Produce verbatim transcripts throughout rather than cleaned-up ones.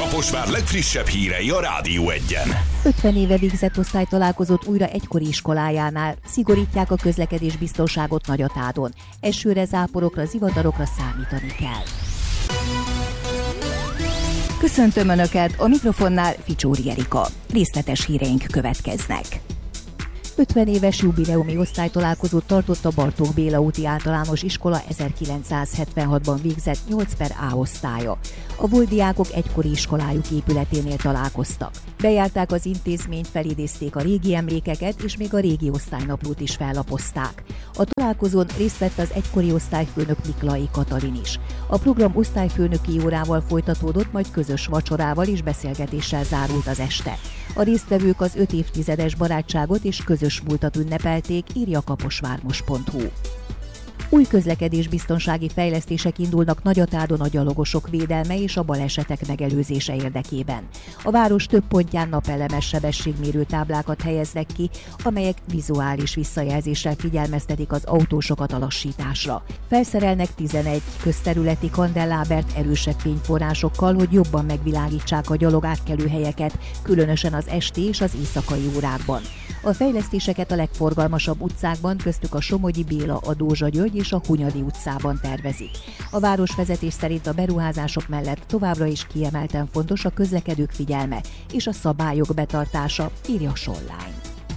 Kaposvár legfrissebb hírei a Rádió Egyen. ötven éve végzett osztály találkozott újra egykori iskolájánál. Szigorítják a közlekedésbiztonságot Nagyatádon. Esőre, záporokra, zivatarokra számítani kell. Köszöntöm Önöket, a mikrofonnál Ficsóri Erika. Részletes híreink következnek. ötven éves jubileumi osztálytalálkozót tartott a Bartók Béla úti általános iskola ezerkilencszázhetvenhatban végzett nyolc per A osztálya. A volt diákok egykori iskolájuk épületénél találkoztak. Bejárták az intézményt, felidézték a régi emlékeket, és még a régi osztálynaplót is fellapozták. A találkozón részt vett az egykori osztályfőnök Miklai Katalin is. A program osztályfőnöki órával folytatódott, majd közös vacsorával és beszélgetéssel zárult az este. A résztvevők az öt évtizedes barátságot és közös múltat ünnepelték, írja kaposvármos pont hu. Új közlekedésbiztonsági fejlesztések indulnak Nagyatádon a gyalogosok védelme és a balesetek megelőzése érdekében. A város több pontján napelemes sebességmérő táblákat helyeznek ki, amelyek vizuális visszajelzéssel figyelmeztetik az autósokat a lassításra. Felszerelnek tizenegy közterületi kandellábert erősebb fényforrásokkal, hogy jobban megvilágítsák a gyalogátkelőhelyeket, különösen az esti és az éjszakai órákban. A fejlesztéseket a legforgalmasabb utcákban, köztük a Somogyi Béla, a Dózsa György és a Hunyadi utcában tervezik. A városvezetés szerint a beruházások mellett továbbra is kiemelten fontos a közlekedők figyelme és a szabályok betartása, írja Sollány.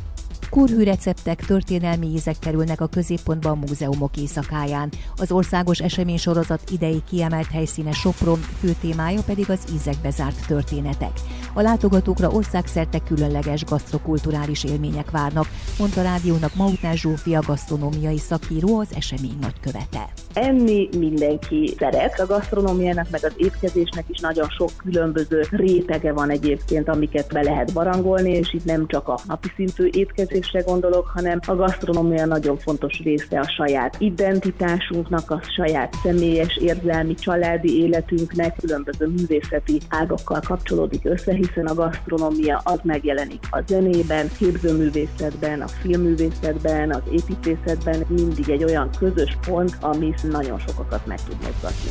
Kórhű receptek, történelmi ízek kerülnek a középpontba a múzeumok éjszakáján. Az országos eseménysorozat idei kiemelt helyszíne Sopron, fő témája pedig az ízekbe zárt történetek. A látogatókra országszerte különleges gasztrokulturális élmények várnak, mondta a rádiónak Mautner Zsófia gasztronómiai szakíró, az esemény nagykövete. Enni mindenki szeret. A gasztronómiának meg az étkezésnek is nagyon sok különböző rétege van egyébként, amiket be lehet barangolni, és itt nem csak a napi szintű étkezésre gondolok, hanem a gasztronómia nagyon fontos része a saját identitásunknak, a saját személyes, érzelmi, családi életünknek, különböző művészeti ágakkal kapcsolódik össze, hiszen a gasztronómia az megjelenik a zenében, képzőművészetben, a filmművészetben, az építészetben, mindig egy olyan közös pont, ami nagyon sokakat meg tud mozgatni.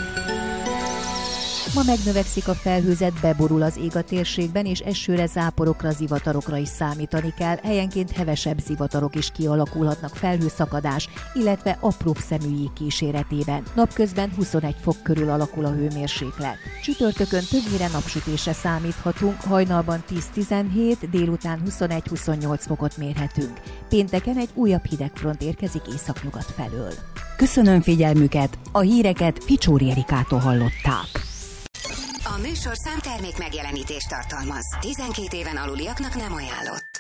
Ma megnövekszik a felhőzet, beborul az ég a térségben, és esőre, záporokra, zivatarokra is számítani kell. Helyenként hevesebb zivatarok is kialakulhatnak felhőszakadás, illetve apróbb szeműjég kíséretében. Napközben huszonegy fok körül alakul a hőmérséklet. Csütörtökön többnyire napsütésre számíthatunk, hajnalban tíz-tizenhét, délután huszonegy-huszonnyolc fokot mérhetünk. Pénteken egy újabb hidegfront érkezik északnyugat felől. Köszönöm figyelmüket, a híreket Ficsóri Erikától hallották. A műsorszám termék megjelenítést tartalmaz. tizenkét éven aluliaknak nem ajánlott.